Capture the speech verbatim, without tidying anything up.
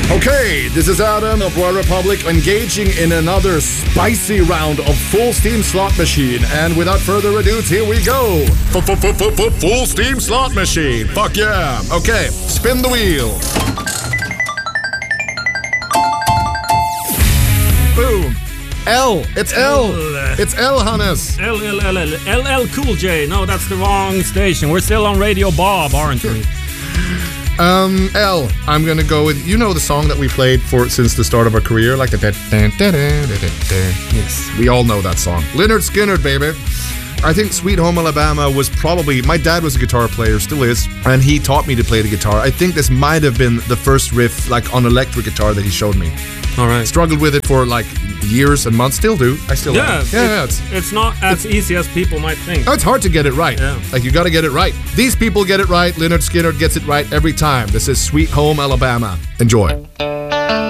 Okay, this is Adam of Royal Republic engaging in another spicy round of Full Steam Slot Machine. And without further ado, here we go. Full Steam Slot Machine. Fuck yeah. Okay, spin the wheel. Boom. L. It's L. It's L, Hannes. L, L, L, L, L, L Cool J. No, that's the wrong station. We're still on Radio Bob, aren't we? Um, L. I'm gonna go with, you know the song that we played for since the start of our career, like the da, da, da, da, da, da. Yes, we all know that song. Lynyrd Skynyrd, baby. I think Sweet Home Alabama was probably, my dad was a guitar player, still is, and he taught me to play the guitar. I think this might have been the first riff, like on electric guitar, that he showed me. All right. Struggled with it for like years and months. Still do. I still yeah, have. Yeah, it, yeah. It's, it's not as it's, easy as people might think. Oh, it's hard to get it right. Yeah. Like, you got to get it right. These people get it right. Lynyrd Skynyrd gets it right every time. This is Sweet Home Alabama. Enjoy.